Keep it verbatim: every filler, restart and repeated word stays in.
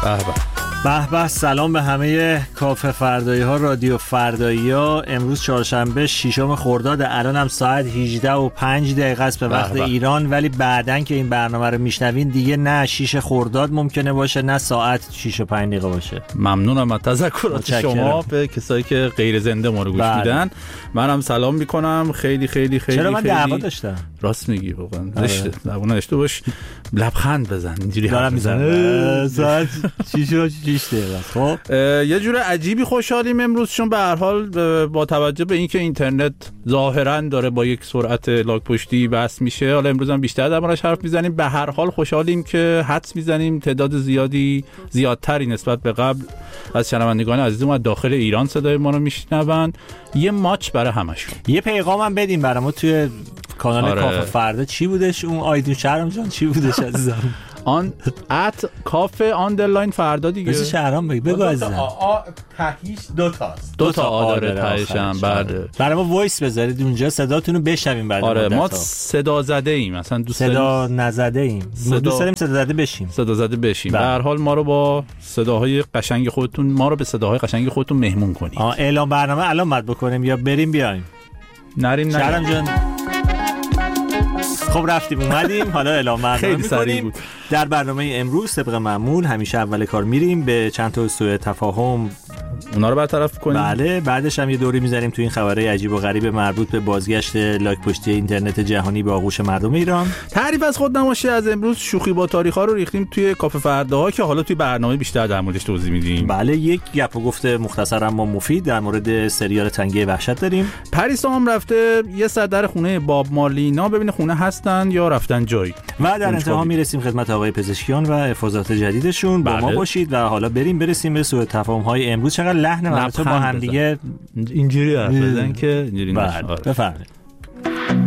به به به. سلام به همه کافه فردایی ها، رادیو فردایی ها. امروز چهارشنبه ششم خرداد، الان هم ساعت هجده و پنج دقیقه است به وقت به به. ایران، ولی بعدن که این برنامه رو میشنوین دیگه نه شش خرداد ممکنه باشه نه ساعت شش و پنج دقیقه باشه. ممنونم از تذکرات شما به کسایی که غیر زنده ما رو گوش میدن. منم سلام میکنم. خیلی خیلی خیلی چرا من خیلی دعوا داشتم؟ راست میگی واقعا. زشته. زبون داشته باش. لبخند بزن. اینجوری دارم میزنم. ساعت شش و شش دقیقه. خب یه جور عجیبی خوشحالیم امروز، چون به هر حال با توجه به اینکه اینترنت ظاهرا داره با یک سرعت لاک پشتی بس میشه، حالا امروز هم بیشتر دربارش حرف میزنیم. به هر حال خوشحالیم که حدس میزنیم تعداد زیادی زیادتری نسبت به قبل از شنوندگان عزیزمون از داخل ایران صدای ما رو میشنون. یه ماچ برای همشون. یه پیغامم بدیم برای ما توی کانال آره. کافه فردا. چی بودش اون آیدون شهرام جان؟ چی بودش عزیزم؟ آن ات کافه آندرلاین فردا دیگه. بس شهرام بگی بگو عزیزم. آ تهیش دو تاست. دو تا آ داره تهشم. بعد برای ما وایس بذارید اونجا صداتون رو بشنویم بعد. آره ما صدا زده ایم، مثلا دوست صدا نزده ایم. صدا... دوست داریم صدا زده بشیم. صدا زده بشیم. به هر حال ما رو با صداهای قشنگ خودتون ما رو به صداهای قشنگ خودتون مهمون کنید. آ اعلام برنامه الان مد بکنیم یا بریم بیایم؟ نریم نریم. شهرام جان خب رفتیم اومدیم، حالا اعلام برنامه می‌کنیم. در برنامه امروز طبق معمول همیشه اول کار میریم به چند تا سوء تفاهم اونا رو برطرف کنیم. بله، بعدش هم یه دوری می‌ذاریم تو این خبرهای عجیب و غریب مربوط به بازگشت لاک پشتی اینترنت جهانی به آغوش مردم ایران. تعریف از خود نماشه. از امروز شوخی با تاریخ‌ها رو ریختیم توی کافه فرداها که حالا توی برنامه بیشتر در موردش توضیح میدیم. بله، یک گپ و گفت مختصر اما مفید در مورد سریال تنگه وحشت داریم. پریسا هم رفته یه سر در خونه باب مارلی اینا ببینه خونه هستن یا رفتن جایی. و در انتها میرسیم خدمت آقای پزشکیان و افاضات جدیدشون. با ما باشید و حالا بریم برسیم به سوء تفاهم‌های امروز. چقدر لحن مرتب با هم دیگه اینجوری حرف بزنن که اینجوری نشه. بفرمایید.